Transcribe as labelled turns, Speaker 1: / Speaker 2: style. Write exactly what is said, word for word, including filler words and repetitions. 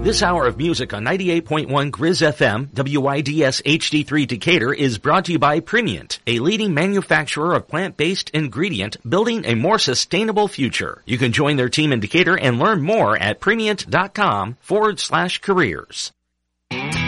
Speaker 1: This hour of music on ninety-eight point one Grizz F M, W I D S H D three Decatur is brought to you by Premiant, a leading manufacturer of plant-based ingredient building a more sustainable future. You can join their team in Decatur and learn more at premiant.com forward slash careers.